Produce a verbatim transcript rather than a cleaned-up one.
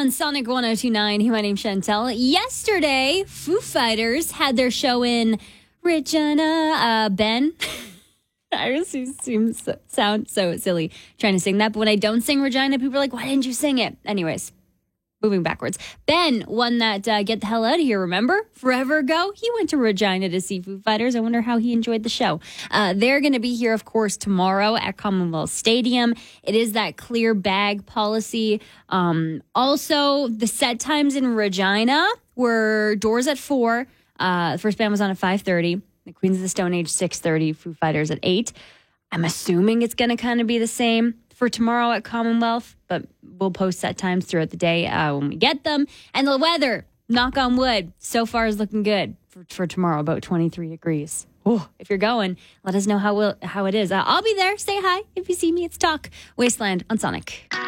on Sonic one oh two point nine. Hey, my name's Chantel. Yesterday, Foo Fighters had their show in Regina. Uh, Ben, I just seem so, sound so silly trying to sing that. But when I don't sing Regina, people are like, why didn't you sing it? Anyways, moving backwards. Ben won that uh, Get the Hell Out of Here, remember? Forever ago. He went to Regina to see Foo Fighters. I wonder how he enjoyed the show. Uh, they're going to be here, of course, tomorrow at Commonwealth Stadium. It is that clear bag policy. Um, also, the set times in Regina were doors at four. Uh, the first band was on at five thirty. The Queens of the Stone Age, six thirty. Foo Fighters at eight. I'm assuming it's going to kind of be the same for tomorrow at Commonwealth, but we'll post set times throughout the day uh, when we get them. And the weather, knock on wood, so far is looking good for, for tomorrow, about twenty-three degrees. Ooh, if you're going, let us know how we'll, how it is. Uh, I'll be there. Say hi if you see me. It's Talk Wasteland on Sonic.